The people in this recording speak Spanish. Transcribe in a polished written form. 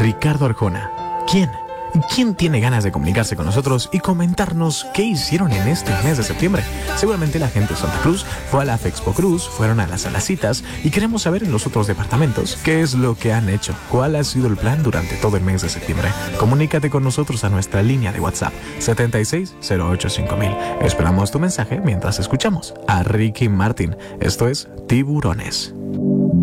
Ricardo Arjona. ¿Quién tiene ganas de comunicarse con nosotros y comentarnos qué hicieron en este mes de septiembre? Seguramente la gente de Santa Cruz fue a la Fexpo Cruz, fueron a las Alacitas y queremos saber en los otros departamentos qué es lo que han hecho, cuál ha sido el plan durante todo el mes de septiembre. Comunícate con nosotros a nuestra línea de WhatsApp 76085000. Esperamos tu mensaje mientras escuchamos a Ricky Martin. Esto es Tiburones.